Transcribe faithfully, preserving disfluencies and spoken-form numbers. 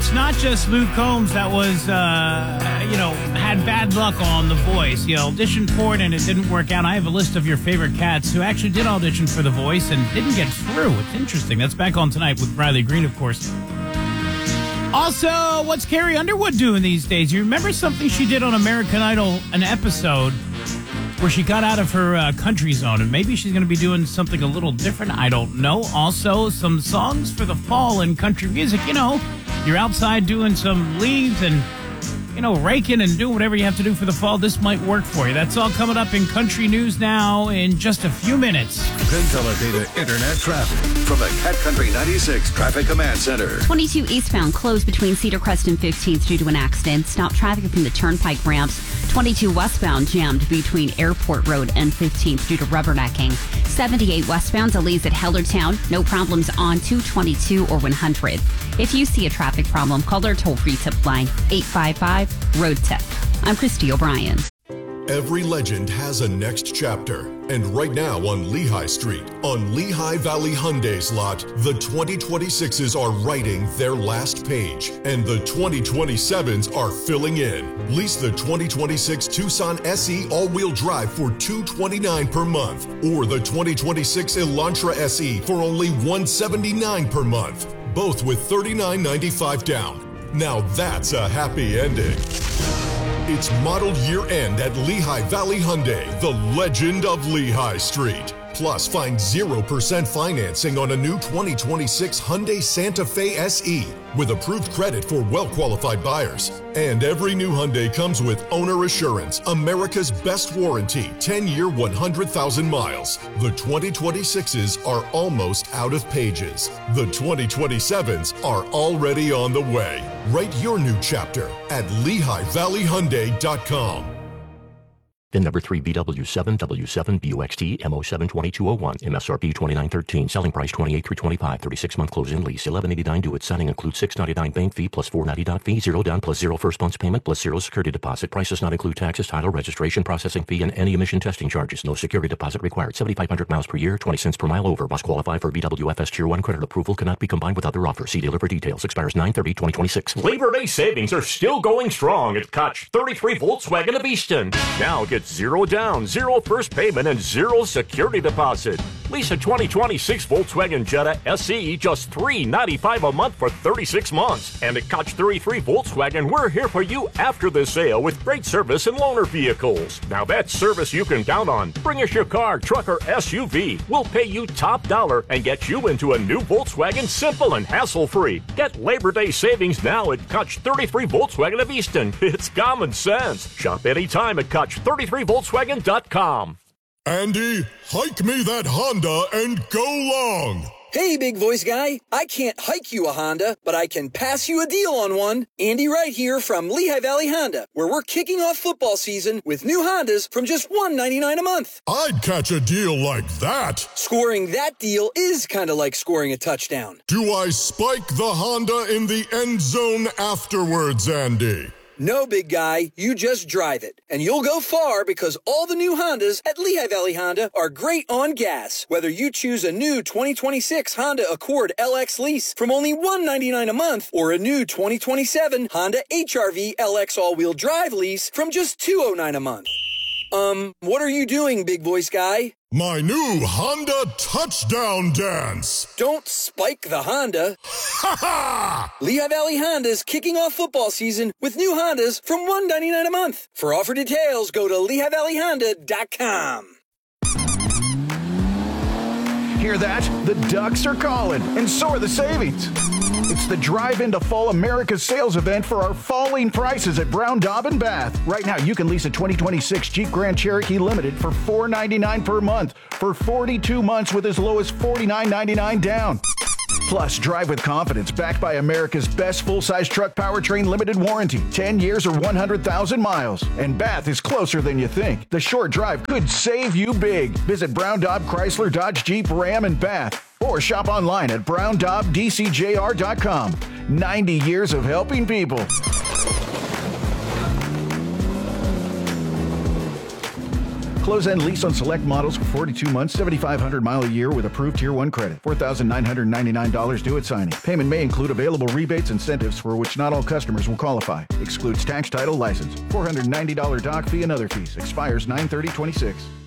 it's not just Luke Combs that was, uh, you know, had bad luck on The Voice. You auditioned for it and it didn't work out. I have a list of your favorite cats who actually did audition for The Voice and didn't get through. It's interesting. That's back on tonight with Riley Green, of course. Also, what's Carrie Underwood doing these days? You remember something she did on American Idol, an episode where she got out of her uh, country zone, and maybe she's going to be doing something a little different. I don't know. Also, some songs for the fall in country music. You know, you're outside doing some leaves and, you know, raking and doing whatever you have to do for the fall. This might work for you. That's all coming up in country news now in just a few minutes. PennTeleData Internet traffic from the Cat Country ninety-six Traffic Command Center. twenty-two eastbound closed between Cedar Crest and fifteenth due to an accident. Stop traffic from the Turnpike ramps. twenty-two westbound jammed between Airport Road and fifteenth due to rubbernecking. seventy-eight westbound delays at Hellertown. No problems on two twenty-two or one hundred. If you see a traffic problem, call our toll-free tip line, eight five five, road tip. I'm Christy O'Brien. Every legend has a next chapter. And right now on Lehigh Street, on Lehigh Valley Hyundai's lot, the twenty twenty-sixes are writing their last page, and the twenty twenty-sevens are filling in. Lease the twenty twenty-six Tucson S E all-wheel drive for two hundred twenty-nine dollars per month, or the twenty twenty-six Elantra S E for only one hundred seventy-nine dollars per month, both with thirty-nine ninety-five down. Now that's a happy ending. It's model year end at Lehigh Valley Hyundai, the legend of Lehigh Street. Plus, find zero percent financing on a new twenty twenty-six Hyundai Santa Fe S E with approved credit for well-qualified buyers. And every new Hyundai comes with Owner Assurance, America's best warranty, ten-year, one hundred thousand miles. The twenty twenty-sixes are almost out of pages. The twenty twenty-sevens are already on the way. Write your new chapter at Lehigh Valley Hyundai dot com. VIN number three B W seven W seven B U X T M O seven two two zero one. M S R P twenty-nine thirteen. Selling price twenty-eight three twenty-five. thirty-six month close-in lease. eleven eighty-nine due at signing. Includes six ninety-nine bank fee plus four ninety-nine fee. Zero down plus zero first month's payment plus zero security deposit. Price does not include taxes, title, registration, processing fee, and any emission testing charges. No security deposit required. seventy-five hundred miles per year. twenty cents per mile over. Must qualify for B W F S Tier one credit approval. Cannot be combined with other offers. See dealer for details. Expires nine thirty twenty twenty-six. Labor Day savings are still going strong at Koch thirty-three Volkswagen of Easton. Now get zero down, zero first payment, and zero security deposit. Lease a twenty twenty-six Volkswagen Jetta S E just three hundred ninety-five dollars a month for thirty-six months. And at Koch thirty-three Volkswagen, we're here for you after the sale with great service and loaner vehicles. Now that's service you can count on. Bring us your car, truck, or S U V. We'll pay you top dollar and get you into a new Volkswagen simple and hassle-free. Get Labor Day savings now at Koch thirty-three Volkswagen of Easton. It's common sense. Shop anytime at Koch thirty-three Volkswagen dot com. Andy, hike me that Honda and go long. Hey, big voice guy. I can't hike you a Honda, but I can pass you a deal on one. Andy Wright here from Lehigh Valley Honda, where we're kicking off football season with new Hondas from just one hundred ninety-nine dollars a month. I'd catch a deal like that. Scoring that deal is kind of like scoring a touchdown. Do I spike the Honda in the end zone afterwards, Andy? No, big guy, you just drive it. And you'll go far because all the new Hondas at Lehigh Valley Honda are great on gas. Whether you choose a new twenty twenty-six Honda Accord L X lease from only one hundred ninety-nine dollars a month or a new twenty twenty-seven Honda H R V L X all-wheel drive lease from just two hundred nine dollars a month. Um, what are you doing, big voice guy? My new Honda touchdown dance. Don't spike the Honda. Ha ha! Lehigh Valley Honda's kicking off football season with new Hondas from one hundred ninety-nine dollars a month. For offer details, go to Lehigh Valley Honda dot com. Hear that? The Ducks are calling, and so are the savings. It's the Drive Into Fall America sales event for our falling prices at Brown Daub and Bath. Right now, you can lease a twenty twenty-six Jeep Grand Cherokee Limited for four hundred ninety-nine dollars per month for forty-two months with as low as forty-nine ninety-nine down. Plus, drive with confidence backed by America's best full-size truck powertrain limited warranty, ten years or one hundred thousand miles. And Bath is closer than you think. The short drive could save you big. Visit Brown Daub Chrysler Dodge Jeep Ram and Bath or shop online at brown daub d c j r dot com. ninety years of helping people. Close-end lease on select models for forty-two months, seventy-five hundred mile a year with approved Tier one credit. four thousand nine hundred ninety-nine dollars due at signing. Payment may include available rebates and incentives for which not all customers will qualify. Excludes tax, title, license. four hundred ninety dollars doc fee and other fees. Expires nine thirty twenty-six.